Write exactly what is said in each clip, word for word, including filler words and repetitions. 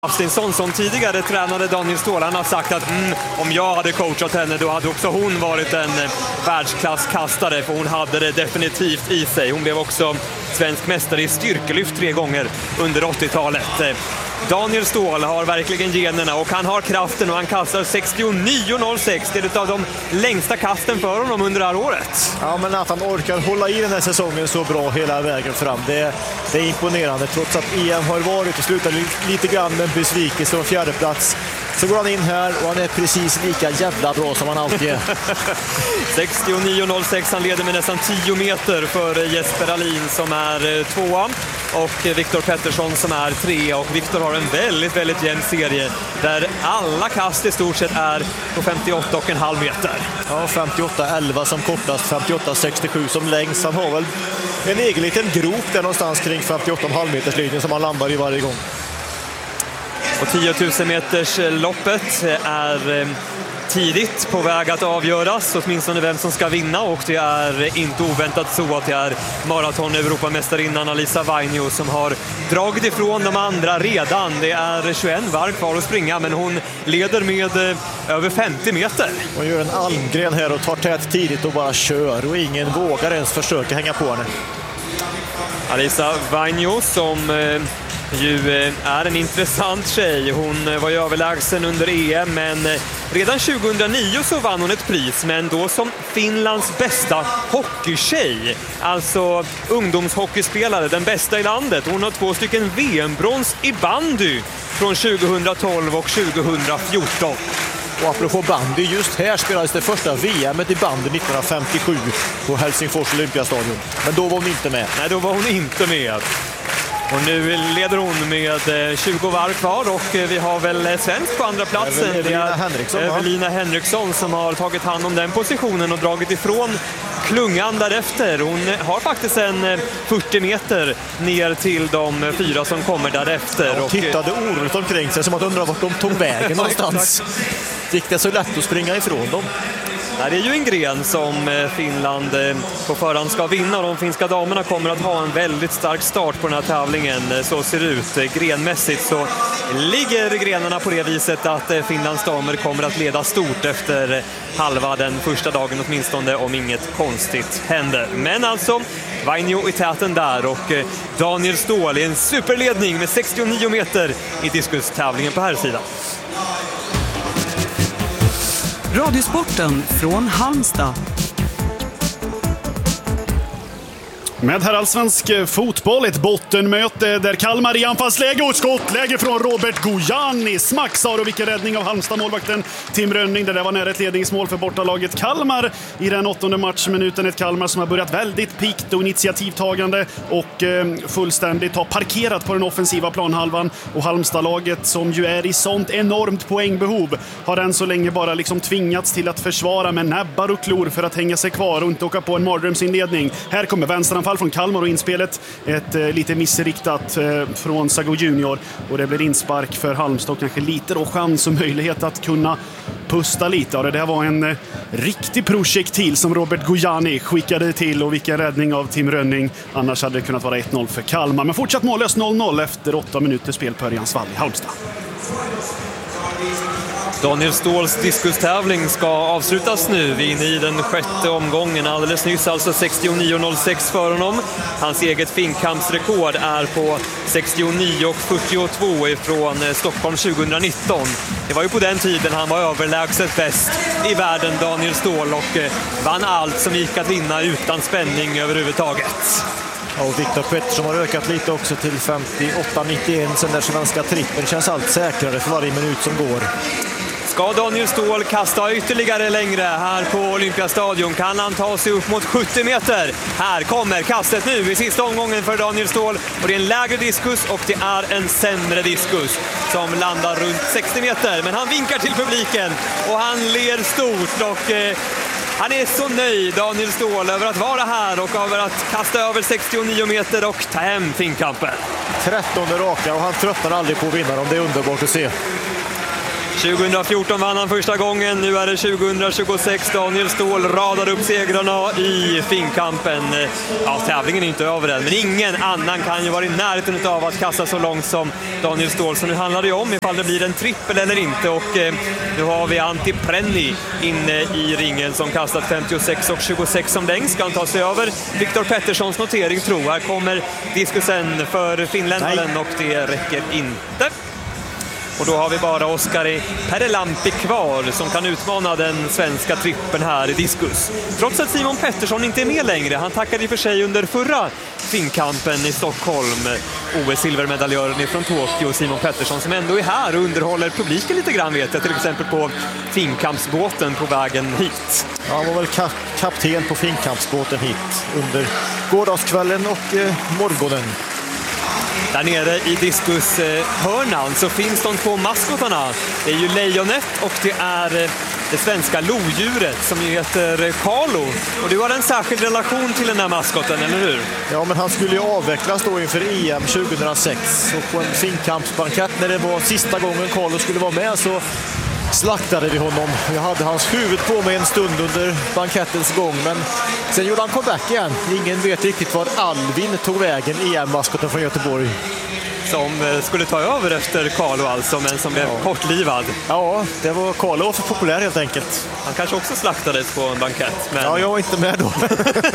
Austinsson som tidigare tränade Daniel Ståhl, han har sagt att mm, om jag hade coachat henne då hade också hon varit en världsklasskastare, för hon hade det definitivt i sig. Hon blev också svensk mästare i styrkelyft tre gånger under åttiotalet. Daniel Ståhl har verkligen generna och han har kraften och han kastar sextionio noll sex. Det är ett av de längsta kasten för honom under det här året. Ja, men att han orkar hålla i den här säsongen så bra hela vägen fram, det, det är imponerande. Trots att E M har varit och slutat lite grann med besvikelse och fjärde plats, så går han in här och han är precis lika jävla bra som han alltid är. sextionio noll sex, han leder med nästan tio meter för Jesper Alin som är tvåa och Viktor Pettersson som är trea, och Viktor har en väldigt, väldigt jämn serie där alla kast i stort sett är på femtioåtta komma fem meter. Ja, femtioåtta elva som kortast, femtioåtta sextiosju som längst. Han har väl en egen liten grop där någonstans kring femtioåtta komma fem meters linjen som han landar i varje gång. Och tio tusen meters loppet är tidigt på väg att avgöras, åtminstone vem som ska vinna, och det är inte oväntat så att det är maraton-Europamästarinnan Alisa Vainio som har dragit ifrån de andra redan. Det är tjugoett varv kvar att springa, men hon leder med över femtio meter. Hon gör en Almgren här och tar tät tidigt och bara kör, och ingen vågar ens försöka hänga på henne. Alisa Vainio som eh, ju eh, är en intressant tjej. Hon var ju överlägsen under E M, men eh, redan tjugohundranio så vann hon ett pris, men då som Finlands bästa hockeytjej. Alltså ungdomshockeyspelare, den bästa i landet. Hon har två stycken V M-brons i bandy från tjugohundratolv och tjugohundrafjorton. Och apropå bandy, just här spelades det första V M i bandy nittonhundrafemtiosju på Helsingfors Olympiastadion. Men då var hon inte med. Nej, då var hon inte med. Och nu leder hon med tjugo varv kvar, och vi har väl svensk på andra platsen. Evelina Henriksson, Evelina Henriksson som har tagit hand om den positionen och dragit ifrån klungan därefter. Hon har faktiskt en fyrtio meter ner till de fyra som kommer därefter. Hon tittade oroligt omkring sig som att undra vart de tog vägen någonstans. Gick det så lätt att springa ifrån dem? Det är ju en gren som Finland på förhand ska vinna. De finska damerna kommer att ha en väldigt stark start på den här tävlingen. Så ser det ut. Grenmässigt så ligger grenarna på det viset att Finlands damer kommer att leda stort efter halva den första dagen åtminstone, om inget konstigt händer. Men alltså, Vainio i täten där, och Daniel Ståhl i en superledning med sextionio meter i diskustävlingen på här sidan. Radiosporten från Halmstad. Med här allsvensk fotboll, ett bottenmöte där Kalmar i anfallsläge och skottläge från Robert Gojani. Smacksar, och vilken räddning av Halmstad-målvakten Tim Rönning. Det där var nära ett ledningsmål för bortalaget Kalmar i den åttonde matchminuten. Ett Kalmar som har börjat väldigt pikt och initiativtagande och eh, fullständigt har parkerat på den offensiva planhalvan. Och Halmstad-laget, som ju är i sånt enormt poängbehov, har än så länge bara liksom tvingats till att försvara med näbbar och klor för att hänga sig kvar och inte åka på en mardrömsinledning. Här kommer vänsteranfall från Kalmar och inspelet. Ett eh, lite missriktat eh, från Sago Junior, och det blir inspark för Halmstad och kanske lite då chans och möjlighet att kunna pusta lite. Och det där var en eh, riktig projektil som Robert Gojani skickade till, och vilken räddning av Tim Rönning. Annars hade det kunnat vara ett noll för Kalmar. Men fortsatt mållös noll noll efter åtta minuter spel på Örjansvall i Halmstad. Daniel Ståhls diskustävling ska avslutas nu. Vi är inne i den sjätte omgången. Alldeles nyss alltså sextionio noll sex för honom. Hans eget finkampsrekord är på sextionio fyrtiotvå ifrån Stockholm tjugohundranitton. Det var ju på den tiden han var överlägset bäst i världen, Daniel Ståhl, och vann allt som gick att vinna utan spänning överhuvudtaget. Och Viktor Pettersson har ökat lite också till femtioåtta nittioen. Sen där svenska trippen känns allt säkrare för varje minut som går. Ska Daniel Ståhl kasta ytterligare längre här på Olympiastadion? Kan han ta sig upp mot sjuttio meter? Här kommer kastet nu i sista omgången för Daniel Ståhl. Och det är en lägre diskus och det är en sämre diskus som landar runt sextio meter. Men han vinkar till publiken och han ler stort, och eh, han är så nöjd, Daniel Ståhl, över att vara här och över att kasta över sextionio meter och ta hem finkampen. trettonde raka, och han tröttnar aldrig på att vinna dem. Det är underbart att se. tjugohundrafjorton vann han första gången, nu är det tjugohundratjugosex. Daniel Ståhl radar upp segrarna i finkampen. Ja, tävlingen är inte över än, men ingen annan kan ju vara i närheten av att kasta så långt som Daniel Ståhl. Så nu handlar det ju om ifall det blir en trippel eller inte. Och eh, nu har vi Antti Prenni inne i ringen som kastat femtiosex och tjugosex som längst. Ska han ta sig över Viktor Petterssons notering, tror jag. Här kommer diskusen för finländaren och det räcker inte. Och då har vi bara Oskari Perelampi kvar som kan utmana den svenska trippen här i diskus. Trots att Simon Pettersson inte är med längre. Han tackade i för sig under förra finkampen i Stockholm. O S-silvermedaljören från Tokyo, Simon Pettersson, som ändå är här och underhåller publiken lite grann, vet jag. Till exempel på finkampsbåten på vägen hit. Ja, han var väl ka- kapten på finkampsbåten hit under gårdagskvällen och eh, morgonen. Där nere i diskushörnan så finns de två maskotarna. Det är ju lejonet och det är det svenska lodjuret som ju heter Carlo. Och du har en särskild relation till den här maskoten, eller hur? Ja, men han skulle ju avvecklas då inför E M tjugohundrasex. Och på en finkampsbankett när det var sista gången Carlo skulle vara med så slaktade vi honom. Jag hade hans huvud på mig en stund under bankettens gång, men sen gjorde han comeback igen. Ingen vet riktigt var Alvin tog vägen, E M-maskoten från Göteborg. Som skulle ta över efter Carlo alltså, men som blev ja. kortlivad. Ja, det var Carlo för populär helt enkelt. Han kanske också slaktades på en bankett. Men... Ja, jag var inte med då.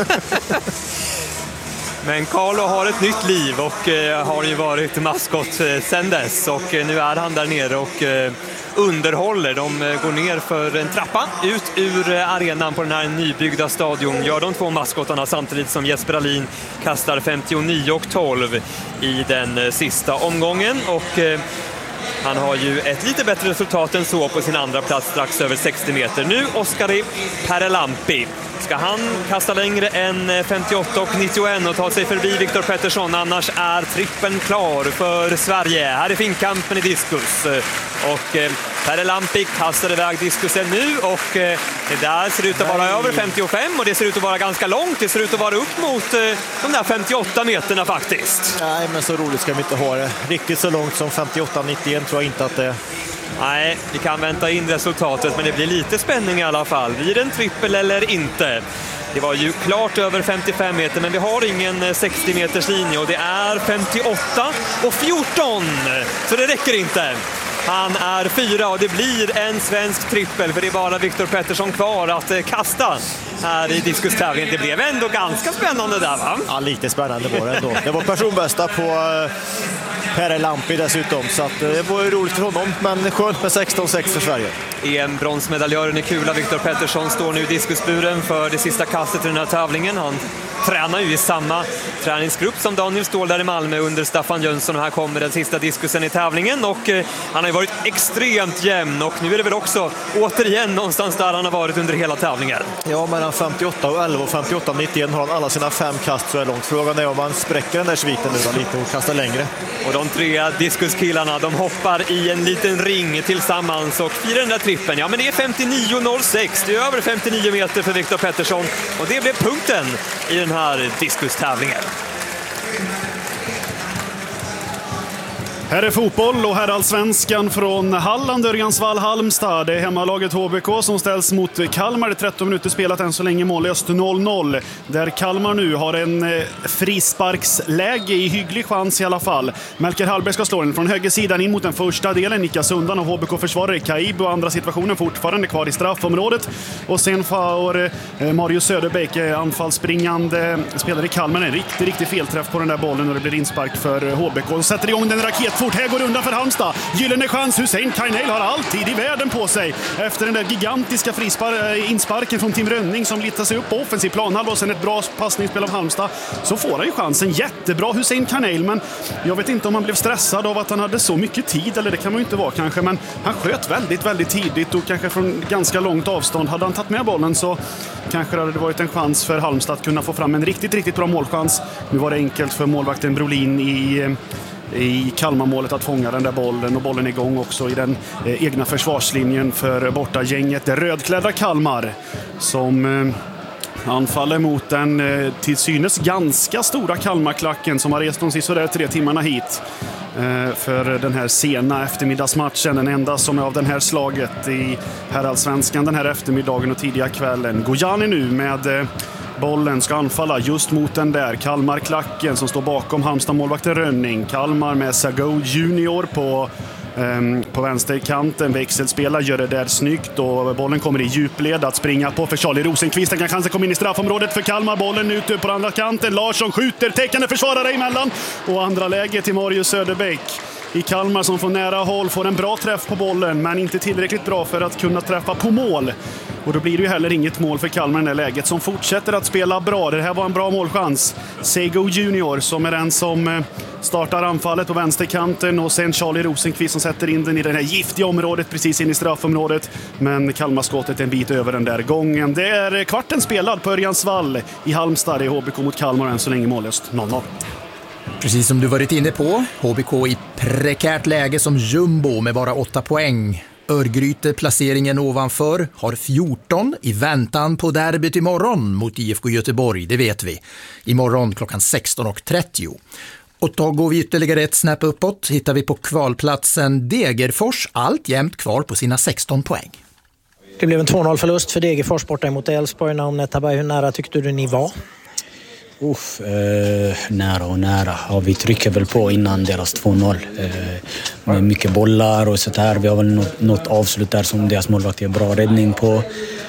Men Carlo har ett nytt liv och eh, har ju varit maskot eh, sedan dess. Och eh, nu är han där nere och eh, underhåller. De eh, går ner för en trappa ut ur eh, arenan på den här nybyggda stadion. Gör de två maskotarna samtidigt som Jesper Alin kastar femtionio och tolv i den eh, sista omgången. Och... Eh, Han har ju ett lite bättre resultat än så på sin andra plats, strax över sextio meter. Nu Oskari Perelampi. Ska han kasta längre än femtioåtta och nittioett och ta sig förbi Viktor Pettersson? Annars är trippen klar för Sverige. Här är finkampen i diskus. Och eh, Perelampi kastar iväg diskusen nu och eh, det där ser ut att vara Nej. över femtiofem och det ser ut att vara ganska långt. Det ser ut att vara upp mot eh, de där femtioåtta meterna faktiskt. Nej, men så roligt ska vi inte ha det. Riktigt så långt som femtioåtta nittioett tror jag inte att det är. Nej, vi kan vänta in resultatet, men det blir lite spänning i alla fall. Blir det en trippel eller inte? Det var ju klart över femtiofem meter, men vi har ingen sextio meters linje och det är femtioåtta och fjorton, så det räcker inte. Han är fyra och det blir en svensk trippel, för det är bara Viktor Pettersson kvar att kasta här i diskustävlingen. Det blev ändå ganska spännande där, va? Ja, lite spännande var det ändå. Det var personbästa på Perelampi dessutom, så att det var ju roligt för honom, men skönt med sexton sex för Sverige. E M-bronsmedaljören i kula Viktor Pettersson står nu i diskusburen för det sista kastet i den här tävlingen. Han tränar ju i samma träningsgrupp som Daniel Ståhl där i Malmö under Staffan Jönsson, och här kommer den sista diskusen i tävlingen och eh, han har ju varit extremt jämn och nu är det väl också återigen någonstans där han har varit under hela tävlingen. Ja, mellan femtioåtta och elva och femtioåtta nittioett har han alla sina fem kast så är långt. Frågan är om han spräcker den där sviten nu då, lite och kastar längre. Och de tre diskuskillarna, de hoppar i en liten ring tillsammans och firar den där trippen. Ja, men det är femtionio noll sex, det är över femtionio meter för Viktor Pettersson och det blev punkten i den här diskustävlingen. Här är fotboll och här är allsvenskan från Halland, Örjansvall, Halmstad. Det är hemmalaget H B K som ställs mot Kalmar. Det är tretton minuter spelat än så länge, mållöst noll noll. Där Kalmar nu har en frisparksläge i hygglig chans i alla fall. Melker Hallberg ska slå den från högersidan in mot den första delen. Nickas undan av H B K-försvarare Kaib och andra situationen fortfarande kvar i straffområdet. Och sen får Marius Söderbäck, anfallsspringande spelare i Kalmar, en riktig, riktig felträff på den där bollen och det blir inspark för H B K. Och sätter igång den raket fort. Här går undan för Halmstad. Gyllene chans. Hussein Kainel har alltid i världen på sig. Efter den där gigantiska frispar- insparken från Tim Rönning som litar sig upp på offensiv planhalva och sen ett bra passningsspel av Halmstad, så får han ju chansen. Jättebra Hussein Kainel, men jag vet inte om han blev stressad av att han hade så mycket tid, eller det kan man ju inte vara kanske, men han sköt väldigt, väldigt tidigt och kanske från ganska långt avstånd. Hade han tagit med bollen så kanske det hade varit en chans för Halmstad att kunna få fram en riktigt, riktigt bra målchans. Nu var det enkelt för målvakten Brolin i i Kalmarmålet att fånga den där bollen, och bollen är igång också i den eh, egna försvarslinjen för borta gänget. Det rödklädda Kalmar som eh, anfaller mot den eh, till synes ganska stora Kalmarklacken som har rest de sista tre timmarna hit eh, för den här sena eftermiddagsmatchen. Den enda som är av den här slaget i herrallsvenskan den här eftermiddagen och tidiga kvällen. Gojani nu med eh, bollen ska anfalla just mot den där Kalmarklacken som står bakom Halmstad-målvakten Rönning. Kalmar med Sago Junior på på vänsterkanten, växelspelar, gör det där snyggt och bollen kommer i djupled att springa på för Charlie Rosenqvist. Han kan chansen komma in i straffområdet för Kalmar, bollen ute på andra kanten, Larsson skjuter, täckande försvarare emellan och andra läge till Marius Söderbäck i Kalmar som får nära håll, får en bra träff på bollen men inte tillräckligt bra för att kunna träffa på mål. Och då blir det ju heller inget mål för Kalmar i det här läget som fortsätter att spela bra. Det här var en bra målchans. Sego Junior som är den som startar anfallet på vänsterkanten och sen Charlie Rosenqvist som sätter in den i det här giftiga området precis in i straffområdet. Men Kalmarskottet är en bit över den där gången. Det är kvarten spelad på Örjansvall i Halmstad. Det är H B K mot Kalmar än så länge mållöst noll noll. Precis som du varit inne på, H B K i prekärt läge som jumbo med bara åtta poäng. Örgryte placeringen ovanför har fjorton i väntan på derbyt imorgon mot I F K Göteborg, det vet vi. Imorgon klockan sexton och trettio. Och då går vi ytterligare ett snäpp uppåt, hittar vi på kvalplatsen Degerfors alltjämt kvar på sina sexton poäng. Det blev en två noll förlust för Degerfors borta mot Elfsborg. Namnet Tabai, hur nära tyckte du ni var? Uff, eh, nära och nära. Ja, vi trycker väl på innan deras två noll. Eh, med mycket bollar och så där. Vi har väl något, något avslut där som deras målvakt är bra räddning på.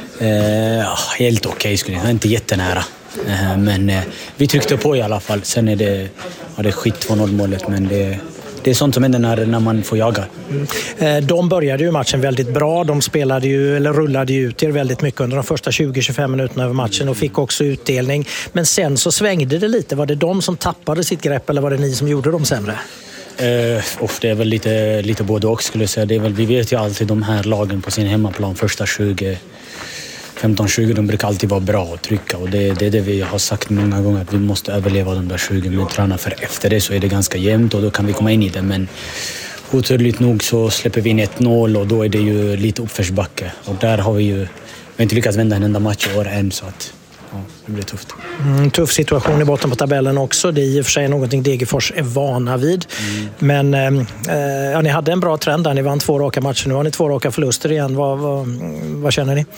Eh, helt okej okay, skulle jag säga. Inte jättenära. Eh, men eh, vi tryckte på i alla fall. Sen är det, ja, det är skit två noll målet men det Det är sånt som händer när, när man får jaga. Mm. De började ju matchen väldigt bra. De spelade ju, eller rullade ju ut er väldigt mycket under de första tjugo till tjugofem minuterna över matchen och fick också utdelning. Men sen så svängde det lite. Var det de som tappade sitt grepp eller var det ni som gjorde dem sämre? Uh, och det är väl lite, lite både och skulle jag säga. Det är väl, vi vet ju alltid de här lagen på sin hemmaplan första tjugo femton tjugo, de brukar alltid vara bra att trycka och det, det är det vi har sagt många gånger att vi måste överleva de där tjugo minuterna för efter det så är det ganska jämnt och då kan vi komma in i det men oturligt nog så släpper vi in ett noll och då är det ju lite uppförsbacke och där har vi ju vi har inte lyckats vända en enda match i år än så att ja, det blir tufft. Mm, tuff situation i botten på tabellen också. Det är i och för sig någonting Degerfors är vana vid. Mm. Men eh, ja, ni hade en bra trend där. Ni vann två raka matcher. Nu har ni två raka förluster igen. Vad, vad, vad känner ni?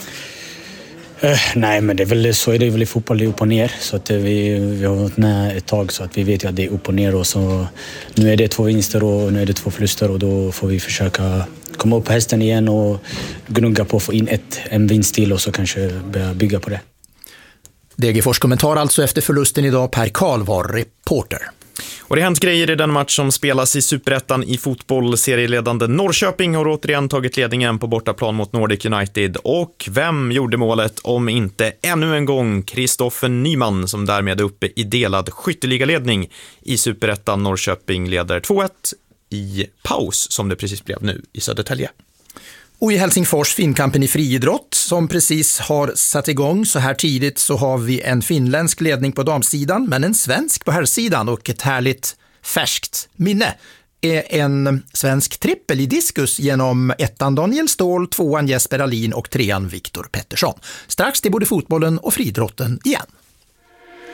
Uh, nej, men det är väl, så är det väl i fotboll, det är upp och ner. Så att vi, vi har varit med ett tag så att vi vet ju att det är upp och ner. Och så, nu är det två vinster och nu är det två förluster och då får vi försöka komma upp på hästen igen och gnugga på att få in ett, en vinst till och så kanske börja bygga på det. Degerfors kommentar alltså efter förlusten idag. Per Karl var reporter. Och det har hänt grejer i den match som spelas i Superettan i fotboll. Serieledande Norrköping har återigen tagit ledningen på bortaplan mot Nordic United. Och vem gjorde målet om inte ännu en gång Kristoffer Nyman som därmed är uppe i delad skytteligaledning i Superettan. Norrköping leder två ett i paus som det precis blev nu i Södertälje. Och i Helsingfors finkampen i friidrott som precis har satt igång så här tidigt så har vi en finländsk ledning på damsidan men en svensk på herrsidan och ett härligt färskt minne är en svensk trippel i diskus genom ettan Daniel Ståhl, tvåan Jesper Alin och trean Viktor Pettersson. Strax till både fotbollen och friidrotten igen.